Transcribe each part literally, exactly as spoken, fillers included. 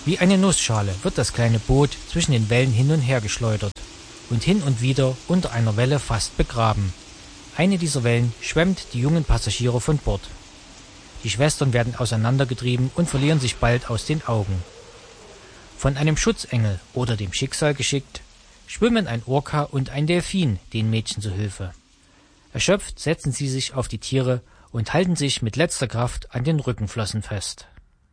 Wie eine Nussschale wird das kleine Boot zwischen den Wellen hin und her geschleudert und hin und wieder unter einer Welle fast begraben. Eine dieser Wellen schwemmt die jungen Passagiere von Bord. Die Schwestern werden auseinandergetrieben und verlieren sich bald aus den Augen. Von einem Schutzengel oder dem Schicksal geschickt, schwimmen ein Orca und ein Delfin den Mädchen zu Hilfe. Erschöpft setzen sie sich auf die Tiere und halten sich mit letzter Kraft an den Rückenflossen fest.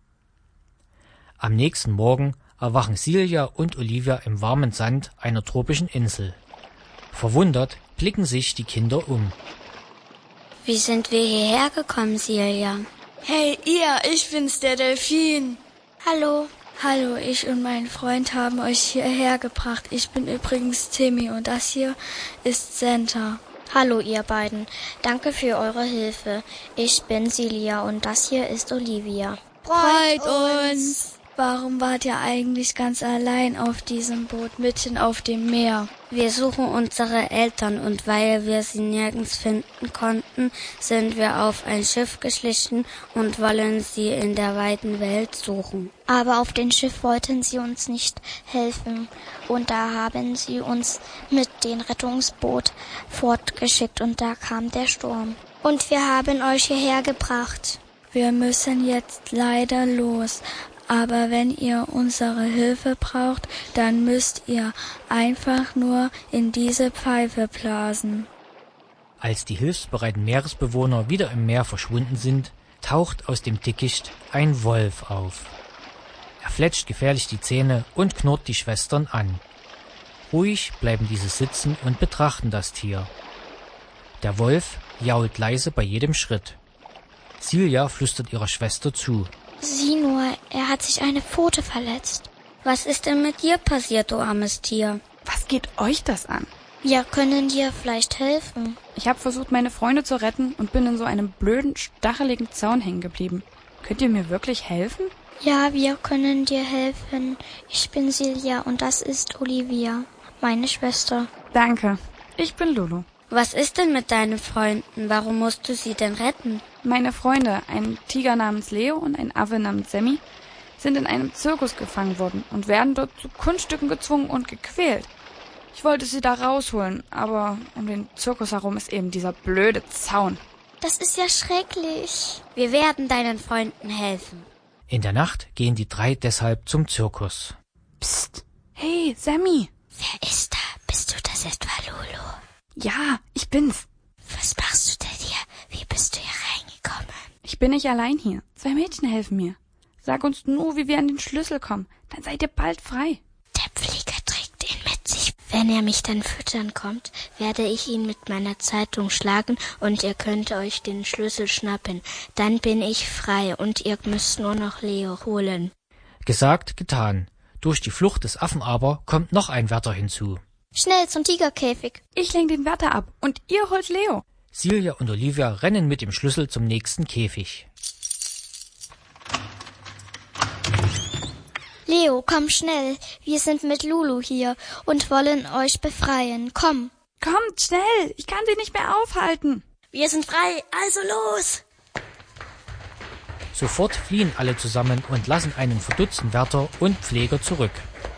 Am nächsten Morgen erwachen Silja und Olivia im warmen Sand einer tropischen Insel. Verwundert blicken sich die Kinder um. Wie sind wir hierher gekommen, Silja? Hey, ihr, ich bin's, der Delfin. Hallo. Hallo, ich und mein Freund haben euch hierher gebracht. Ich bin übrigens Timmy und das hier ist Santa. Hallo, ihr beiden. Danke für eure Hilfe. Ich bin Silja und das hier ist Olivia. Freut uns! Warum wart ihr eigentlich ganz allein auf diesem Boot mitten auf dem Meer? Wir suchen unsere Eltern und weil wir sie nirgends finden konnten, sind wir auf ein Schiff geschlichen und wollen sie in der weiten Welt suchen. Aber auf dem Schiff wollten sie uns nicht helfen und da haben sie uns mit dem Rettungsboot fortgeschickt und da kam der Sturm. Und wir haben euch hierher gebracht. Wir müssen jetzt leider los. Aber wenn ihr unsere Hilfe braucht, dann müsst ihr einfach nur in diese Pfeife blasen. Als die hilfsbereiten Meeresbewohner wieder im Meer verschwunden sind, taucht aus dem Dickicht ein Wolf auf. Er fletscht gefährlich die Zähne und knurrt die Schwestern an. Ruhig bleiben diese sitzen und betrachten das Tier. Der Wolf jault leise bei jedem Schritt. Silja flüstert ihrer Schwester zu. Sieh nur, er hat sich eine Pfote verletzt. Was ist denn mit dir passiert, du armes Tier? Was geht euch das an? Wir können dir vielleicht helfen. Ich habe versucht, meine Freunde zu retten und bin in so einem blöden, stacheligen Zaun hängen geblieben. Könnt ihr mir wirklich helfen? Ja, wir können dir helfen. Ich bin Silja und das ist Olivia, meine Schwester. Danke. Ich bin Lulu. Was ist denn mit deinen Freunden? Warum musst du sie denn retten? Meine Freunde, ein Tiger namens Leo und ein Affe namens Sammy, sind in einem Zirkus gefangen worden und werden dort zu Kunststücken gezwungen und gequält. Ich wollte sie da rausholen, aber um den Zirkus herum ist eben dieser blöde Zaun. Das ist ja schrecklich. Wir werden deinen Freunden helfen. In der Nacht gehen die drei deshalb zum Zirkus. Psst, hey, Sammy. Wer ist da? Bist du das etwa, Lulu? Ja, ich bin's. Was machst du denn hier? Wie bist du hier reingekommen? Ich bin nicht allein hier. Zwei Mädchen helfen mir. Sag uns nur, wie wir an den Schlüssel kommen. Dann seid ihr bald frei. Der Pfleger trägt ihn mit sich. Wenn er mich dann füttern kommt, werde ich ihn mit meiner Zeitung schlagen und ihr könnt euch den Schlüssel schnappen. Dann bin ich frei und ihr müsst nur noch Leo holen. Gesagt, getan. Durch die Flucht des Affen aber kommt noch ein Wärter hinzu. Schnell zum Tigerkäfig. Ich lenk den Wärter ab und ihr holt Leo. Silja und Olivia rennen mit dem Schlüssel zum nächsten Käfig. Leo, komm schnell. Wir sind mit Lulu hier und wollen euch befreien. Komm. Kommt schnell. Ich kann sie nicht mehr aufhalten. Wir sind frei, also los. Sofort fliehen alle zusammen und lassen einen verdutzten Wärter und Pfleger zurück.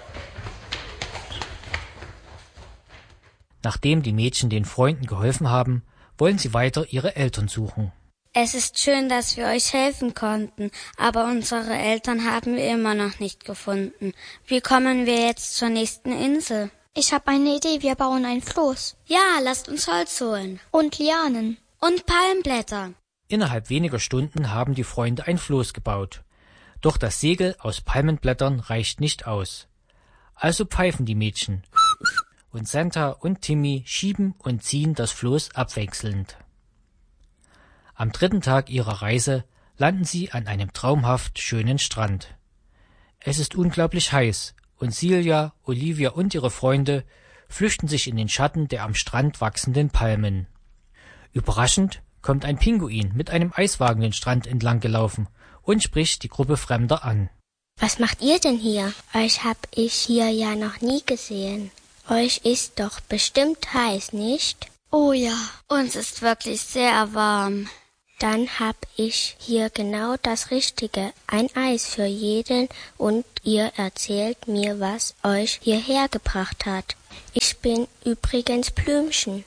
Nachdem die Mädchen den Freunden geholfen haben, wollen sie weiter ihre Eltern suchen. Es ist schön, dass wir euch helfen konnten, aber unsere Eltern haben wir immer noch nicht gefunden. Wie kommen wir jetzt zur nächsten Insel? Ich habe eine Idee, wir bauen ein Floß. Ja, lasst uns Holz holen. Und Lianen. Und Palmblätter. Innerhalb weniger Stunden haben die Freunde ein Floß gebaut. Doch das Segel aus Palmenblättern reicht nicht aus. Also pfeifen die Mädchen. Und Santa und Timmy schieben und ziehen das Floß abwechselnd. Am dritten Tag ihrer Reise landen sie an einem traumhaft schönen Strand. Es ist unglaublich heiß und Silja, Olivia und ihre Freunde flüchten sich in den Schatten der am Strand wachsenden Palmen. Überraschend kommt ein Pinguin mit einem Eiswagen den Strand entlang gelaufen und spricht die Gruppe Fremder an. Was macht ihr denn hier? Euch hab ich hier ja noch nie gesehen. Euch ist doch bestimmt heiß, nicht? Oh ja, uns ist wirklich sehr warm. Dann hab ich hier genau das Richtige, ein Eis für jeden, und ihr erzählt mir, was euch hierher gebracht hat. Ich bin übrigens Blümchen.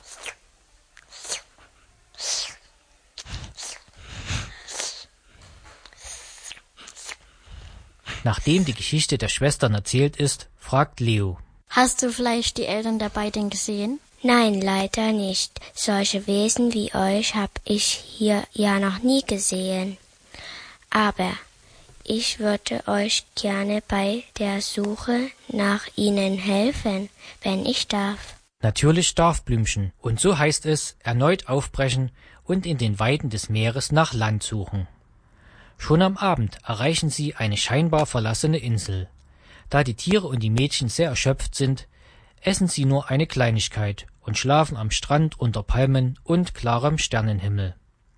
Nachdem die Geschichte der Schwestern erzählt ist, fragt Leo: Hast du vielleicht die Eltern der beiden gesehen? Nein, leider nicht. Solche Wesen wie euch hab ich hier ja noch nie gesehen. Aber ich würde euch gerne bei der Suche nach ihnen helfen, wenn ich darf. Natürlich darf Blümchen, und so heißt es, erneut aufbrechen und in den Weiten des Meeres nach Land suchen. Schon am Abend erreichen sie eine scheinbar verlassene Insel. Da die Tiere und die Mädchen sehr erschöpft sind, essen sie nur eine Kleinigkeit und schlafen am Strand unter Palmen und klarem Sternenhimmel.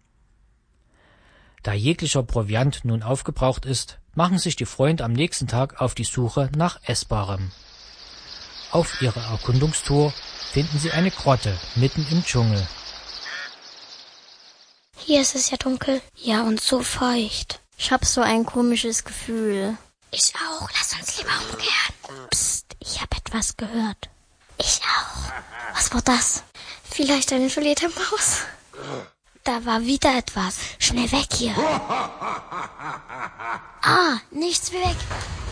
Da jeglicher Proviant nun aufgebraucht ist, machen sich die Freunde am nächsten Tag auf die Suche nach Essbarem. Auf ihrer Erkundungstour finden sie eine Grotte mitten im Dschungel. Hier ist es ja dunkel. Ja, und so feucht. Ich hab so ein komisches Gefühl. Ich auch. Lass uns lieber umkehren. Psst, ich hab etwas gehört. Ich auch. Was war das? Vielleicht eine Juliette Maus. Da war wieder etwas. Schnell weg hier. Ah, nichts wie weg.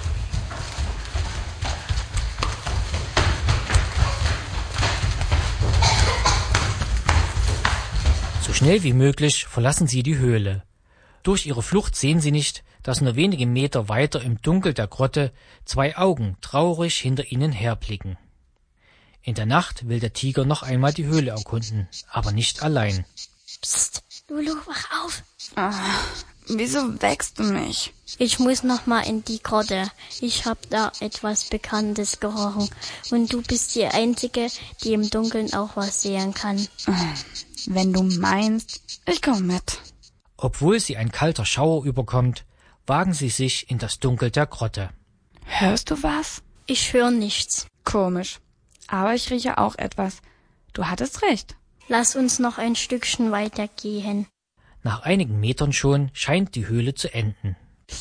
So schnell wie möglich verlassen sie die Höhle. Durch ihre Flucht sehen sie nicht, dass nur wenige Meter weiter im Dunkel der Grotte zwei Augen traurig hinter ihnen herblicken. In der Nacht will der Tiger noch einmal die Höhle erkunden, aber nicht allein. Psst, Lulu, wach auf. Ah, wieso wächst du mich? Ich muss noch mal in die Grotte. Ich hab da etwas Bekanntes gerochen. Und du bist die Einzige, die im Dunkeln auch was sehen kann. Wenn du meinst, ich komm mit. Obwohl sie ein kalter Schauer überkommt, wagen sie sich in das Dunkel der Grotte. Hörst du was? Ich höre nichts. Komisch. Aber ich rieche auch etwas. Du hattest recht. Lass uns noch ein Stückchen weitergehen. Nach einigen Metern schon scheint die Höhle zu enden.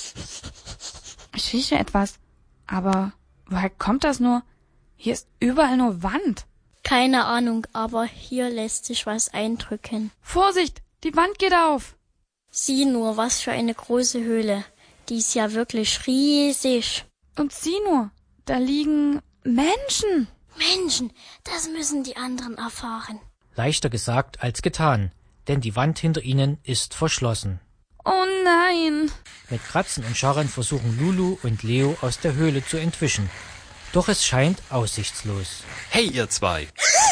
Ich rieche etwas. Aber woher kommt das nur? Hier ist überall nur Wand. Keine Ahnung, aber hier lässt sich was eindrücken. Vorsicht, die Wand geht auf. Sieh nur, was für eine große Höhle. Die ist ja wirklich riesig. Und sieh nur, da liegen Menschen. Menschen, das müssen die anderen erfahren. Leichter gesagt als getan, denn die Wand hinter ihnen ist verschlossen. Oh nein! Mit Kratzen und Scharren versuchen Lulu und Leo aus der Höhle zu entwischen. Doch es scheint aussichtslos. Hey, ihr zwei!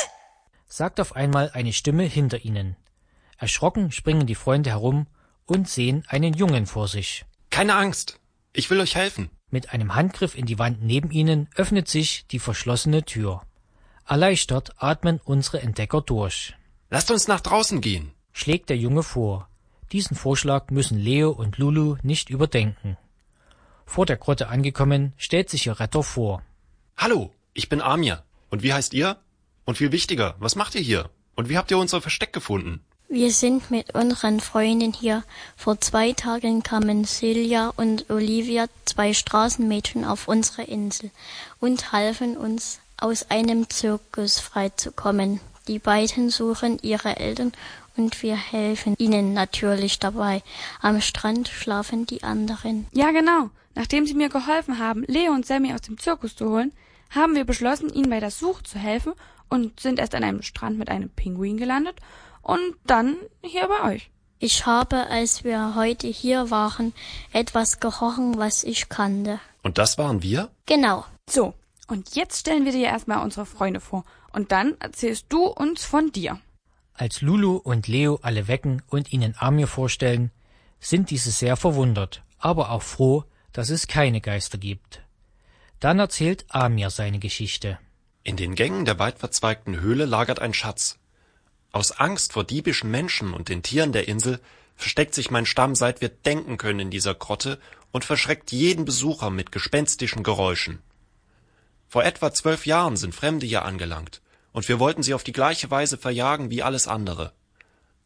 Sagt auf einmal eine Stimme hinter ihnen. Erschrocken springen die Freunde herum und sehen einen Jungen vor sich. Keine Angst, ich will euch helfen. Mit einem Handgriff in die Wand neben ihnen öffnet sich die verschlossene Tür. Erleichtert atmen unsere Entdecker durch. Lasst uns nach draußen gehen, schlägt der Junge vor. Diesen Vorschlag müssen Leo und Lulu nicht überdenken. Vor der Grotte angekommen, stellt sich ihr Retter vor. Hallo, ich bin Amir. Und wie heißt ihr? Und viel wichtiger, was macht ihr hier? Und wie habt ihr unser Versteck gefunden? Wir sind mit unseren Freunden hier. Vor zwei Tagen kamen Silja und Olivia, zwei Straßenmädchen, auf unsere Insel und halfen uns, aus einem Zirkus freizukommen. Die beiden suchen ihre Eltern und wir helfen ihnen natürlich dabei. Am Strand schlafen die anderen. Ja, genau. Nachdem sie mir geholfen haben, Leo und Sammy aus dem Zirkus zu holen, haben wir beschlossen, ihnen bei der Suche zu helfen und sind erst an einem Strand mit einem Pinguin gelandet und dann hier bei euch. Ich habe, als wir heute hier waren, etwas gerochen, was ich kannte. Und das waren wir? Genau. So, und jetzt stellen wir dir erstmal unsere Freunde vor und dann erzählst du uns von dir. Als Lulu und Leo alle wecken und ihnen Amir vorstellen, sind diese sehr verwundert, aber auch froh, dass es keine Geister gibt. Dann erzählt Amir seine Geschichte. In den Gängen der weitverzweigten Höhle lagert ein Schatz. Aus Angst vor diebischen Menschen und den Tieren der Insel versteckt sich mein Stamm, seit wir denken können, in dieser Grotte und verschreckt jeden Besucher mit gespenstischen Geräuschen. Vor etwa zwölf Jahren sind Fremde hier angelangt, und wir wollten sie auf die gleiche Weise verjagen wie alles andere.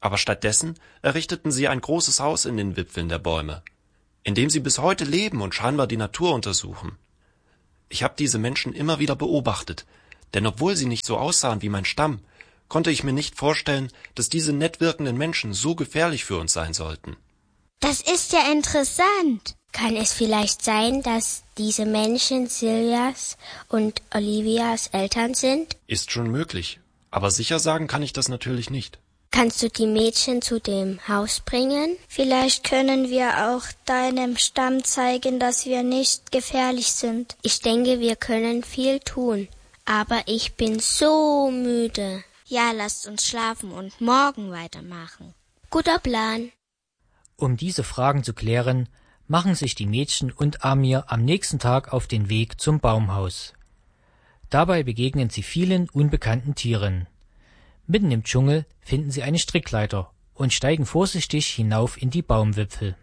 Aber stattdessen errichteten sie ein großes Haus in den Wipfeln der Bäume, in dem sie bis heute leben und scheinbar die Natur untersuchen. Ich habe diese Menschen immer wieder beobachtet, denn obwohl sie nicht so aussahen wie mein Stamm, konnte ich mir nicht vorstellen, dass diese nett wirkenden Menschen so gefährlich für uns sein sollten. Das ist ja interessant. Kann es vielleicht sein, dass diese Menschen Siljas und Olivias Eltern sind? Ist schon möglich, aber sicher sagen kann ich das natürlich nicht. Kannst du die Mädchen zu dem Haus bringen? Vielleicht können wir auch deinem Stamm zeigen, dass wir nicht gefährlich sind. Ich denke, wir können viel tun, aber ich bin so müde. Ja, lasst uns schlafen und morgen weitermachen. Guter Plan. Um diese Fragen zu klären, machen sich die Mädchen und Amir am nächsten Tag auf den Weg zum Baumhaus. Dabei begegnen sie vielen unbekannten Tieren. Mitten im Dschungel finden sie eine Strickleiter und steigen vorsichtig hinauf in die Baumwipfel.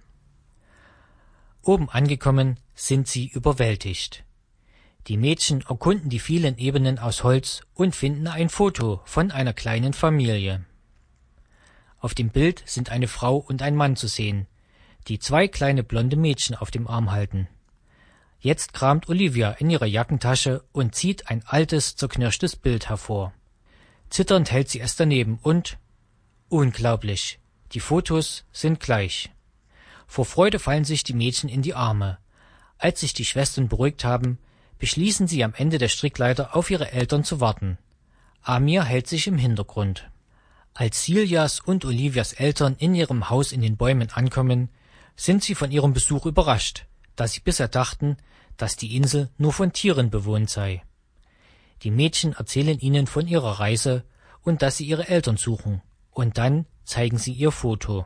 Oben angekommen sind sie überwältigt. Die Mädchen erkunden die vielen Ebenen aus Holz und finden ein Foto von einer kleinen Familie. Auf dem Bild sind eine Frau und ein Mann zu sehen, die zwei kleine blonde Mädchen auf dem Arm halten. Jetzt kramt Olivia in ihrer Jackentasche und zieht ein altes, zerknirschtes Bild hervor. Zitternd hält sie es daneben und... Unglaublich, die Fotos sind gleich. Vor Freude fallen sich die Mädchen in die Arme. Als sich die Schwestern beruhigt haben, beschließen sie am Ende der Strickleiter auf ihre Eltern zu warten. Amir hält sich im Hintergrund. Als Siljas und Olivias Eltern in ihrem Haus in den Bäumen ankommen, sind sie von ihrem Besuch überrascht, da sie bisher dachten, dass die Insel nur von Tieren bewohnt sei. Die Mädchen erzählen ihnen von ihrer Reise und dass sie ihre Eltern suchen, und dann zeigen sie ihr Foto.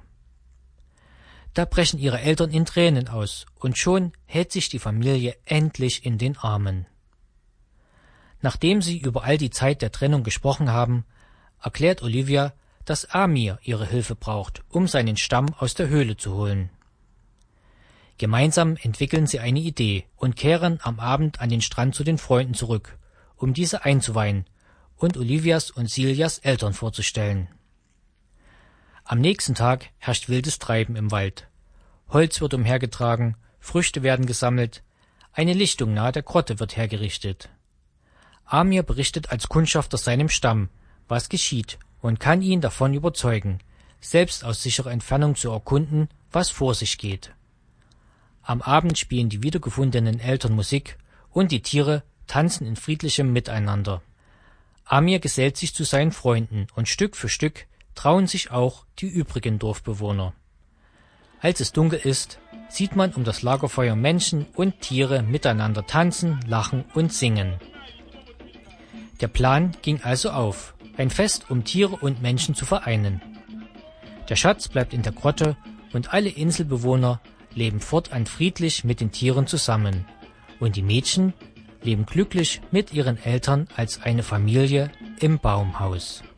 Da brechen ihre Eltern in Tränen aus, und schon hält sich die Familie endlich in den Armen. Nachdem sie über all die Zeit der Trennung gesprochen haben, erklärt Olivia, dass Amir ihre Hilfe braucht, um seinen Stamm aus der Höhle zu holen. Gemeinsam entwickeln sie eine Idee und kehren am Abend an den Strand zu den Freunden zurück, um diese einzuweihen und Olivias und Siljas Eltern vorzustellen. Am nächsten Tag herrscht wildes Treiben im Wald. Holz wird umhergetragen, Früchte werden gesammelt, eine Lichtung nahe der Grotte wird hergerichtet. Amir berichtet als Kundschafter seinem Stamm, was geschieht, und kann ihn davon überzeugen, selbst aus sicherer Entfernung zu erkunden, was vor sich geht. Am Abend spielen die wiedergefundenen Eltern Musik und die Tiere tanzen in friedlichem Miteinander. Amir gesellt sich zu seinen Freunden und Stück für Stück trauen sich auch die übrigen Dorfbewohner. Als es dunkel ist, sieht man um das Lagerfeuer Menschen und Tiere miteinander tanzen, lachen und singen. Der Plan ging also auf, ein Fest, um Tiere und Menschen zu vereinen. Der Schatz bleibt in der Grotte und alle Inselbewohner leben fortan friedlich mit den Tieren zusammen. Und die Mädchen leben glücklich mit ihren Eltern als eine Familie im Baumhaus.